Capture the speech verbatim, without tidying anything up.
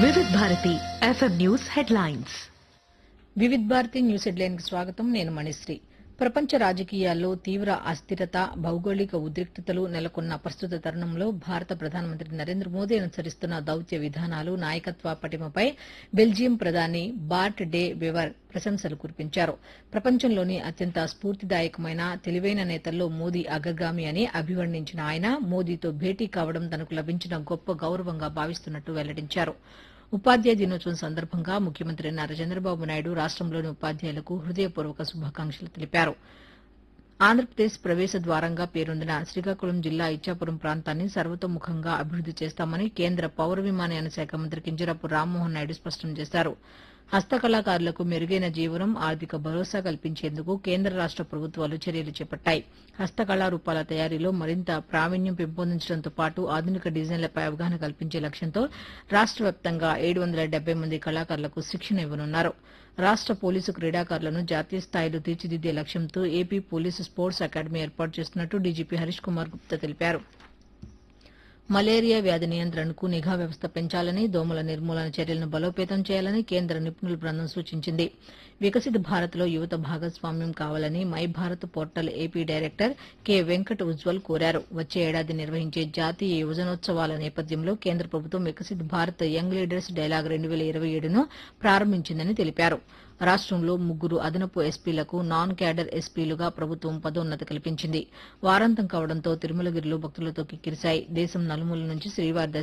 వివిధ Bharati FM news headlines. Vividh Bharati news headline కి స్వాగతం. నేను మణిశ్రీ. ప్రపంచ రాజకీయాల్లో తీవ్ర అస్థిరత, భౌగోళిక ఉద్రిక్తతలు నెలకొన్న ప్రస్తుత తరుణంలో భారత ప్రధానమంత్రి నరేంద్ర మోదీ అనుసరిస్తున్న దౌత్య విధానాలు, నాయకత్వ పటిమపై బెల్జియం ప్రధాని బార్ట్ డే వెవర్ ప్రశంసలు కురిపించారు. ప్రపంచంలోని అత్యంత స్ఫూర్తిదాయకమైన, తెలివైన నేతల్లో మోదీ అగ్రగామి అని అభివర్ణించిన ఆయన మోదీతో భేటీ కావడం తనకు లభించిన గొప్ప గౌరవంగా భావిస్తున్నట్టు వెల్లడించారు. ఉపాధ్యాయ దినోత్సవం సందర్భంగా ముఖ్యమంత్రి నారా చంద్రబాబు నాయుడు రాష్టంలోని ఉపాధ్యాయులకు హృదయపూర్వక శుభాకాంక్షలు తెలిపారు. ఆంధ్రప్రదేశ్ ప్రవేశ ద్వారంగా పేరొందిన శ్రీకాకుళం జిల్లా ఇచ్చాపురం ప్రాంతాన్ని సర్వతోముఖంగా అభివృద్ది చేస్తామని కేంద్ర పౌర విమానయాన శాఖ మంత్రి కింజరాపు రామ్మోహన్ నాయుడు స్పష్టం చేశారు. హస్తకళాకారులకు మెరుగైన జీవనం, ఆర్థిక భరోసా కల్పించేందుకు కేంద్ర రాష్ట ప్రభుత్వాలు చర్యలు చేపట్టాయి. హస్తకళారూపాల తయారీలో మరింత ప్రావీణ్యం పెంపొందించడంతో పాటు ఆధునిక డిజైన్లపై అవగాహన కల్పించే లక్ష్యంతో రాష్ట వ్యాప్తంగా ఏడు వందల డెబ్బై మంది కళాకారులకు శిక్షణ ఇవ్వనున్నారు. రాష్ట పోలీసు క్రీడాకారులను జాతీయ స్థాయిలో తీర్చిదిద్దే లక్ష్యంతో ఏపీ పోలీసు స్పోర్ట్స్ అకాడమీ ఏర్పాటు చేస్తున్నట్టు డీజీపీ హరీష్ కుమార్ గుప్తా తెలిపారు. మలేరియా వ్యాధి నియంత్రణకు నిఘా వ్యవస్థ పెంచాలని, దోమల నిర్మూలన చర్యలను బలోపేతం చేయాలని కేంద్ర నిపుణుల బృందం సూచించింది. వికసిత భారత్లో యువత భాగస్వామ్యం కావాలని my Bharat portal AP director K Venkat Ujjwal కోరారు. వచ్చే ఏడాది నిర్వహించే జాతీయ యువజనోత్సవాల నేపథ్యంలో కేంద్ర ప్రభుత్వం Viksit Bharat young leaders dialogue రెండు వేల ఇరవై ఏడును ప్రారంభించిందని తెలిపారు. రాష్టంలో ముగ్గురు అదనపు ఎస్పీలకు నాన్ క్యాడర్ ఎస్పీలుగా ప్రభుత్వం పదోన్నతి కల్పించింది. వారాంతం కావడంతో తిరుమలగిరిలో భక్తులతో కిక్కిరిశాయి. దేశం నలుమూల నుంచి శ్రీవారి